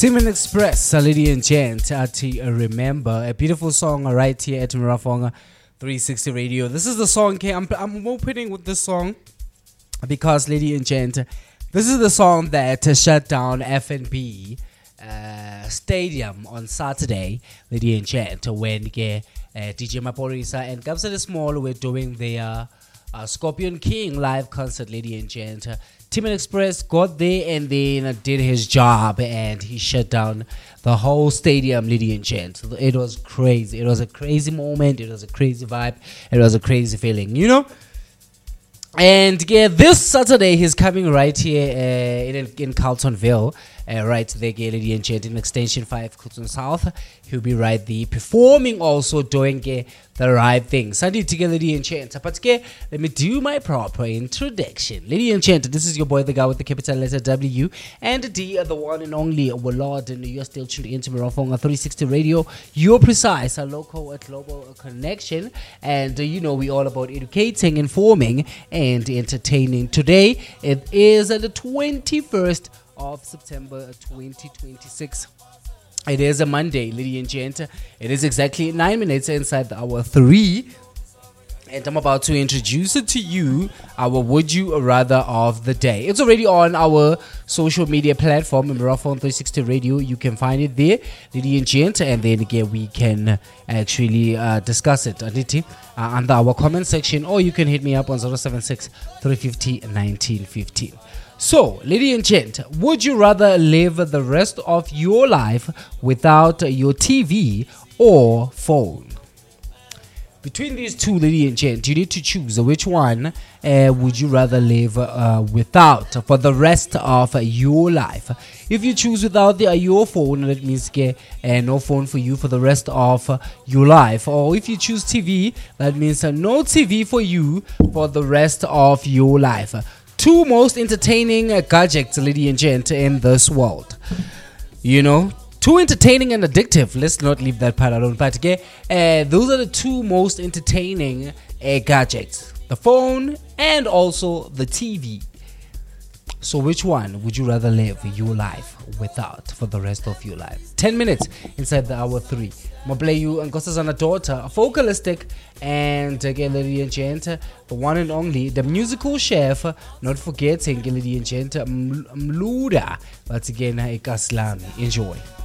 Simon Express, Lady and Gent, Remember, a beautiful song right here at Marafonga 360 Radio. This is the song, okay? I'm opening with this song because, Lady and Gent, this is the song that shut down FNB Stadium on Saturday, Lady and Gent, when DJ Maphorisa and Kabza Small were doing their Scorpion King live concert, Lady and Gent. Timon Express got there and then did his job and he shut down the whole stadium, Lady and Gent. It was crazy. It was a crazy moment. It was a crazy vibe. It was a crazy feeling, you know? And yeah, this Saturday he's coming right here in Carltonville, right there, Lady and Gent, in Extension 5, Carlton South. He'll be right there performing, also doing the right thing. Sunday together, Lady and Gent. But let me do my proper introduction. Lady and Gent, this is your boy, the guy with the capital letter W and D, the one and only Lord, and you're still tuned into Marafonga 360 Radio. You're precise, a local, a global connection, and you know we all about educating, informing, and entertaining. Today it is the 21st of September 2026. It is a Monday, Lady and Gent. It is exactly 9 minutes inside the hour 3. And I'm about to introduce it to you, our Would You Rather of the day. It's already on our social media platform, Marathon 360 Radio. You can find it there, Lady and Gent. And then again, we can actually discuss it under our comment section. Or you can hit me up on 076 350 1915. So, Lady and Gent, would you rather live the rest of your life without your TV or phone? Between these two, Lady and Gent, you need to choose which one would you rather live without for the rest of your life. If you choose without your phone, that means no phone for you for the rest of your life. Or if you choose TV, that means no TV for you for the rest of your life. Two most entertaining gadgets, Lady and Gent, in this world. You know, too entertaining and addictive. Let's not leave that part alone. But those are the two most entertaining gadgets. The phone and also the TV. So which one would you rather live your life without for the rest of your life? 10 minutes inside the hour 3. I'm going to play you Nkosazana Daughter, a vocalistic, and again, Lady and Gent, the one and only, the musical chef, not forgetting Lady and Gent, Mluda, but again, Ikaslami. Enjoy.